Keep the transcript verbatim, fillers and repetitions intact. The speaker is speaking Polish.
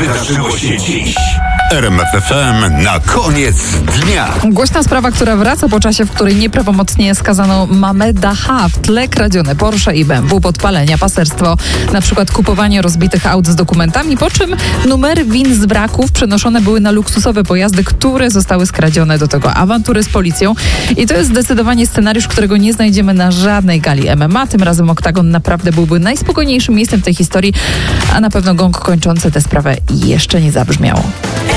wydarzyło się dziś? R M F F M na koniec dnia. Głośna sprawa, która wraca po czasie, w której nieprawomocnie skazano Mameda H. W tle kradzione Porsche i B M W, podpalenia, paserstwo, na przykład kupowanie rozbitych aut z dokumentami, po czym numery win z braków przenoszone były na luksusowe pojazdy, które zostały skradzione, do tego awantury z policją. I to jest zdecydowanie scenariusz, którego nie znajdziemy na żadnej gali M M A. Tym razem Oktagon naprawdę byłby najspokojniejszym miejscem w tej historii, a na pewno gong kończący tę sprawę jeszcze nie zabrzmiał.